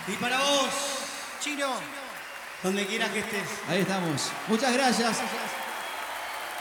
Y para vos, Chino, donde quiera que estés. Ahí estamos. Muchas gracias.